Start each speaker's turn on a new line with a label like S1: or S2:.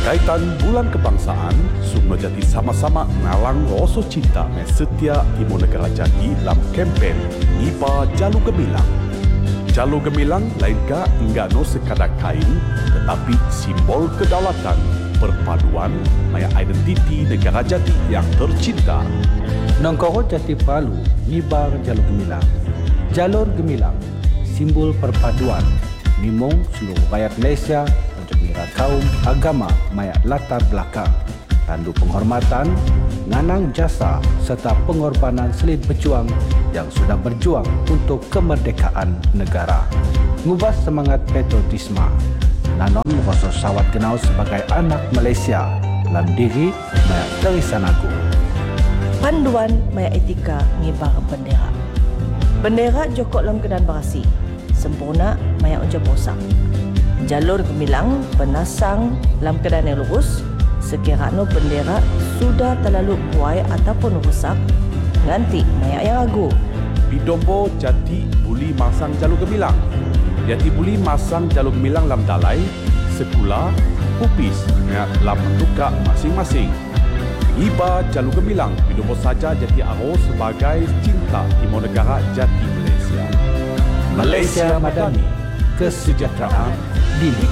S1: Berkaitan bulan kebangsaan, semua jadi sama-sama ngalang rasa cinta dan setia Timur Negara Jati dalam kempen Ngiba Jalur Gemilang. Jalur Gemilang lainkan enggak no sekadar kain, tetapi simbol kedaulatan, perpaduan, maya identiti negara Jati yang tercinta.
S2: Nongkoro Jati Palu, Ngiba Jalur Gemilang. Jalur Gemilang, simbol perpaduan, nimong seluruh rakyat Malaysia untuk mengira kaum, agama, maya latar belakang, tandu penghormatan, nganang jasa serta pengorbanan selin pejuang yang sudah berjuang untuk kemerdekaan negara. Ngubah semangat patriotisme, nanon rasa sawat kenal sebagai anak Malaysia dalam diri maya terisan aku.
S3: Panduan maya etika ngibar bendera. Bendera jokok dalam keadaan berasi, sempurna maya ujar bosak. Jalur Gemilang penasang dalam keadaan yang lurus, sekiranya bendera sudah terlalu buai ataupun rusak, nganti maya yang agu.
S1: Bidombo Jati buli masang Jalur Gemilang. Jati buli masang Jalur Gemilang dalam dalai, sekula, pupis, dalam tukak masing-masing. Ngiba Jalur Gemilang, Bidombo saja Jati aro sebagai cinta Timur Negara Jati Malaysia.
S2: Malaysia Madani, kesejahteraan di